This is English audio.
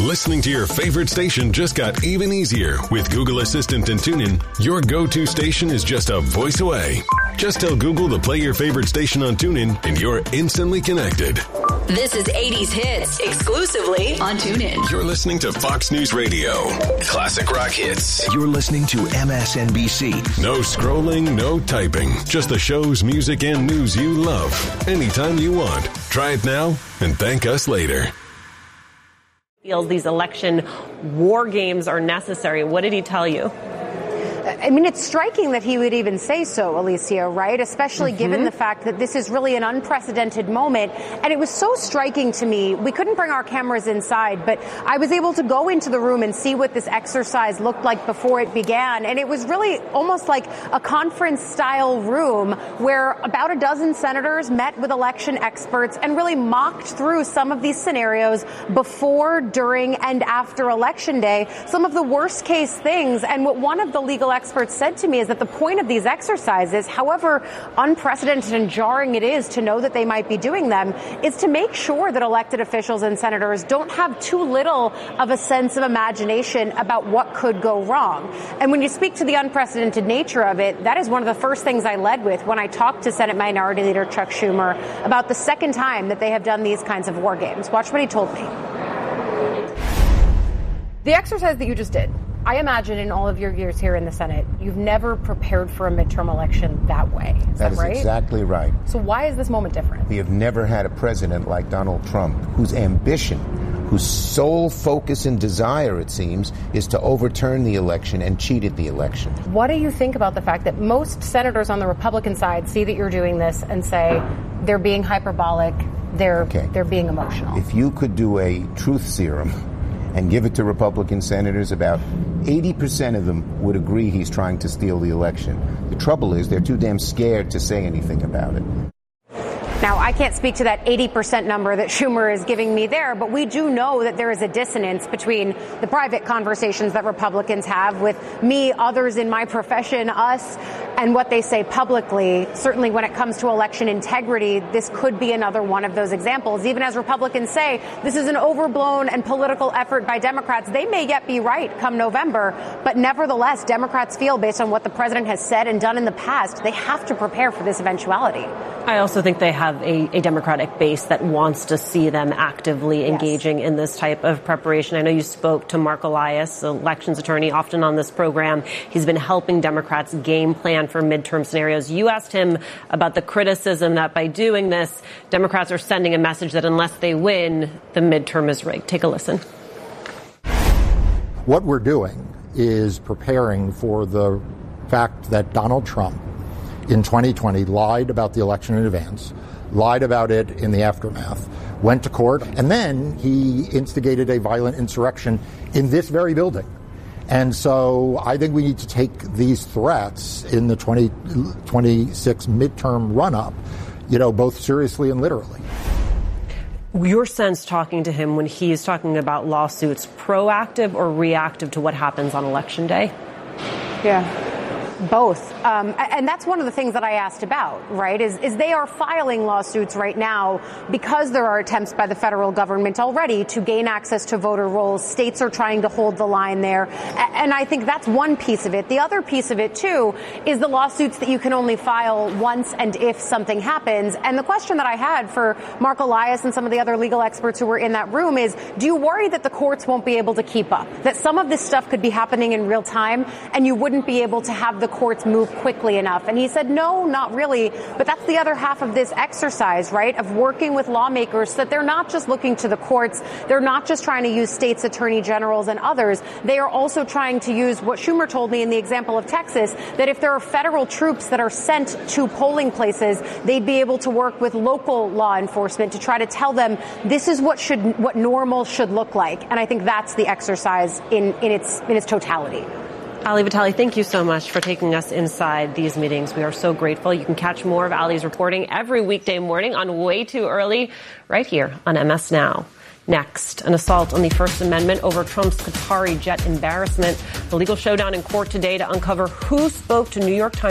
Listening to your favorite station just got even easier with Google Assistant and TuneIn. Your go-to station is just a voice away. Just tell Google to play your favorite station on TuneIn and you're instantly connected. This is 80s Hits, exclusively on TuneIn. You're listening to Fox News Radio. Classic rock hits. You're listening to MSNBC. No scrolling, no typing. Just the shows, music, and news you love. Anytime you want. Try it now and thank us later. Feels these election war games are necessary. What did he tell you? I mean, it's striking that he would even say so, Alicia, right? Especially given the fact that this is really an unprecedented moment. And it was so striking to me. We couldn't bring our cameras inside, but I was able to go into the room and see what this exercise looked like before it began. And it was really almost like a conference-style room where about a dozen senators met with election experts and really mocked through some of these scenarios before, during, and after Election Day, some of the worst-case things. And what one of the legal experts said to me is that the point of these exercises, however unprecedented and jarring it is to know that they might be doing them, is to make sure that elected officials and senators don't have too little of a sense of imagination about what could go wrong. And when you speak to the unprecedented nature of it, that is one of the first things I led with when I talked to Senate Minority Leader Chuck Schumer about the second time that they have done these kinds of war games. Watch what he told me. The exercise that you just did, I imagine in all of your years here in the Senate, you've never prepared for a midterm election that way. Is that right? That is exactly right. So why is this moment different? We have never had a president like Donald Trump whose ambition, whose sole focus and desire, it seems, is to overturn the election and cheat at the election. What do you think about the fact that most senators on the Republican side see that you're doing this and say they're being hyperbolic, they're being emotional? If you could do a truth serum and give it to Republican senators, about 80% of them would agree he's trying to steal the election. The trouble is they're too damn scared to say anything about it. Now, I can't speak to that 80% number that Schumer is giving me there, but we do know that there is a dissonance between the private conversations that Republicans have with me, others in my profession, us, and what they say publicly. Certainly when it comes to election integrity, this could be another one of those examples. Even as Republicans say, this is an overblown and political effort by Democrats. They may yet be right come November, but nevertheless, Democrats feel, based on what the president has said and done in the past, they have to prepare for this eventuality. I also think they have a Democratic base that wants to see them actively engaging in this type of preparation. I know you spoke to Mark Elias, elections attorney, often on this program. He's been helping Democrats game plan for midterm scenarios. You asked him about the criticism that by doing this, Democrats are sending a message that unless they win, the midterm is rigged. Take a listen. What we're doing is preparing for the fact that Donald Trump in 2020 lied about the election in advance, lied about it in the aftermath, went to court, and then he instigated a violent insurrection in this very building. And so I think we need to take these threats in the 2026 midterm run-up, both seriously and literally. Your sense talking to him when he is talking about lawsuits, proactive or reactive to what happens on Election Day? Yeah. Both. And that's one of the things that I asked about, right, is they are filing lawsuits right now because there are attempts by the federal government already to gain access to voter rolls. States are trying to hold the line there. And I think that's one piece of it. The other piece of it, too, is the lawsuits that you can only file once and if something happens. And the question that I had for Mark Elias and some of the other legal experts who were in that room is, do you worry that the courts won't be able to keep up, that some of this stuff could be happening in real time and you wouldn't be able to have the courts move quickly enough? And he said, no, not really. But that's the other half of this exercise, right, of working with lawmakers so that they're not just looking to the courts. They're not just trying to use states' attorney generals and others. They are also trying to use what Schumer told me in the example of Texas, that if there are federal troops that are sent to polling places, they'd be able to work with local law enforcement to try to tell them this is what normal should look like. And I think that's the exercise in its totality. Ali Vitale, thank you so much for taking us inside these meetings. We are so grateful. You can catch more of Ali's reporting every weekday morning on Way Too Early right here on MS Now. Next, an assault on the First Amendment over Trump's Qatari jet embarrassment. The legal showdown in court today to uncover who spoke to New York Times